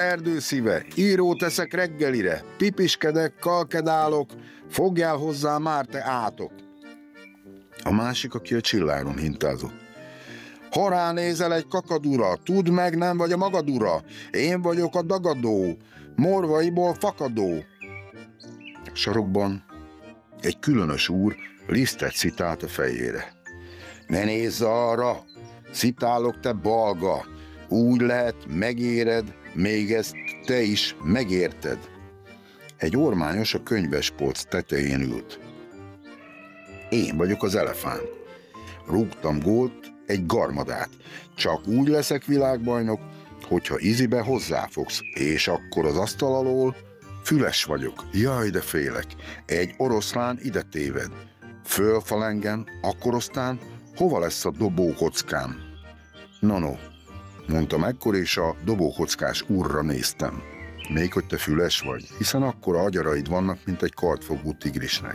erdőszíve, írót eszek reggelire, pipiskedek, kalkedálok, fogjál hozzá már te átok. A másik, aki a csilláron hintázott. Ha ránézel egy kakadura, tudd meg, nem vagy a magadura, én vagyok a dagadó, morvaiból fakadó. Sarokban egy különös úr lisztet szitált a fejére. Ne nézz arra, szitálok te balga, úgy lehet megéred, még ezt te is megérted. Egy ormányos a könyvespolc tetején ült. Én vagyok az elefánt. Rúgtam gólt, egy garmadát. Csak úgy leszek világbajnok, hogyha izibe hozzáfogsz, és akkor az asztal alól füles vagyok. Jaj, de félek. Egy oroszlán ide téved. Fölfalengen, akkor aztán hova lesz a dobókockám? No, mondtam ekkor, és a dobókockás úrra néztem. Még hogy te füles vagy, hiszen akkora agyaraid vannak, mint egy kartfogú tigrisnek.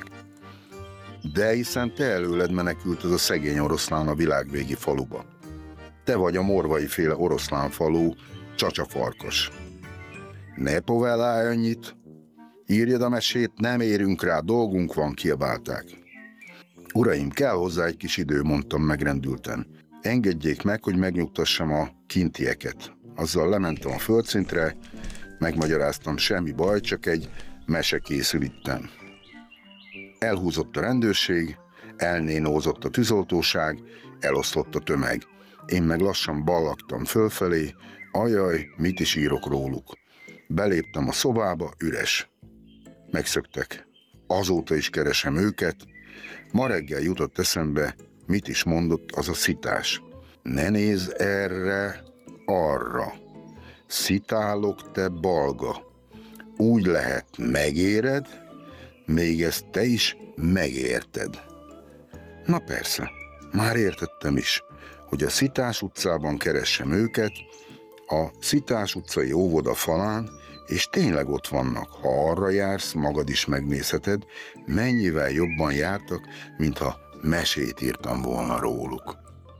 De hiszen te előled menekült az a szegény oroszlán a világvégi faluba. Te vagy a morvai féle oroszlán falu csacsafarkas. Ne povellálj annyit, írjad a mesét, nem érünk rá, dolgunk van, kiabálták. Uraim, kell hozzá egy kis idő, mondtam megrendülten. Engedjék meg, hogy megnyugtassam a kintieket. Azzal lementem a földszintre, megmagyaráztam, semmi baj, csak egy mese készül itten. Elhúzott a rendőrség, elnénózott a tűzoltóság, eloszlott a tömeg. Én meg lassan ballagtam fölfelé, ajaj, mit is írok róluk. Beléptem a szobába, üres. Megszöktek. Azóta is keresem őket. Ma reggel jutott eszembe, mit is mondott az a szitás. Ne nézz erre, arra. Szitálok te balga. Úgy lehet megéred, még ezt te is megérted. Na persze, már értettem is, hogy a Szitás utcában keressem őket, a Szitás utcai óvoda falán, és tényleg ott vannak. Ha arra jársz, magad is megnézheted, mennyivel jobban jártak, mintha mesét írtam volna róluk.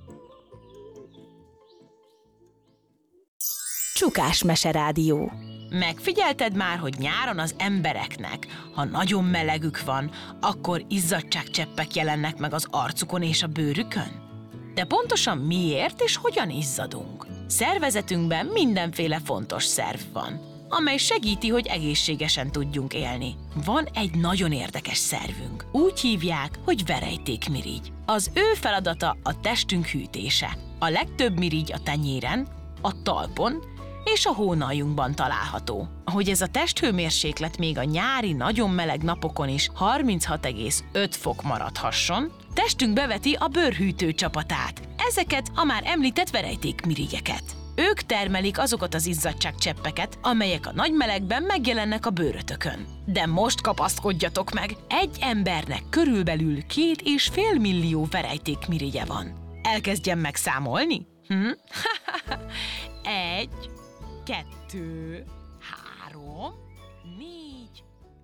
Csukás Meserádió. Megfigyelted már, hogy nyáron az embereknek, ha nagyon melegük van, akkor izzadságcseppek jelennek meg az arcukon és a bőrükön? De pontosan miért és hogyan izzadunk? Szervezetünkben mindenféle fontos szerv van, amely segíti, hogy egészségesen tudjunk élni. Van egy nagyon érdekes szervünk. Úgy hívják, hogy verejtékmirigy. Az ő feladata a testünk hűtése. A legtöbb mirigy a tenyéren, a talpon és a hónaljunkban található. Ahogy ez a testhőmérséklet még a nyári, nagyon meleg napokon is 36,5 fok maradhasson, testünk beveti a bőrhűtő csapatát, ezeket a már említett verejtékmirigyeket. Ők termelik azokat az izzadságcseppeket, amelyek a nagy melegben megjelennek a bőrötökön. De most kapaszkodjatok meg, egy embernek körülbelül 2,5 millió verejtékmirigye van. Elkezdjem megszámolni? 1, 2,